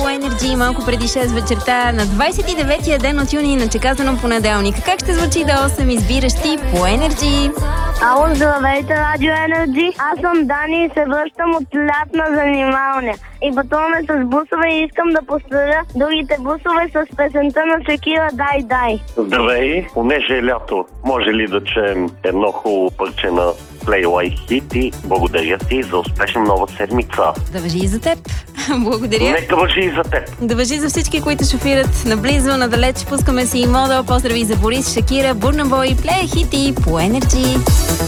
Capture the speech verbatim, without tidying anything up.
Energy малко преди шест вечерта на двадесет и деветия ден от юни, иначе казано понеделник. Как ще звучи до осем избираш ти по Energy? Ало, здравейте, Радио Енерджи. Аз съм Дани и се връщам от лятна занималня. И пътуваме с бусове и искам да поздравя другите бусове с песента на Шакира "Дай, дай". Здравей, понеже е лято, може ли да чуем едно хубаво парче на Play Like Hit и благодаря ти за успешна нова седмица. Да важи и за теб. Благодаря. Нека важи и за теб. Да важи за всички, които шофират наблизо, надалеч. Пускаме си и мода. Поздрави за Борис, Шакира, Бурна Бой, Play Hit и по Energy.